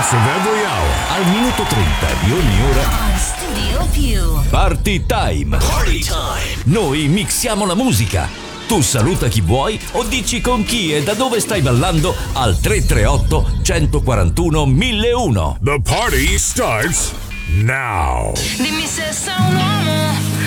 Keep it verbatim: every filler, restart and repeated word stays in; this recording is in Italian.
minutes of every hour. Al minuto trenta di ogni ora. On Studio Più. Party time. Party time. Noi mixiamo la musica. Tu saluta chi vuoi o dici con chi e da dove stai ballando al tre tre otto, uno quattro uno, mille uno. The party starts now. Dimmi se sono un uomo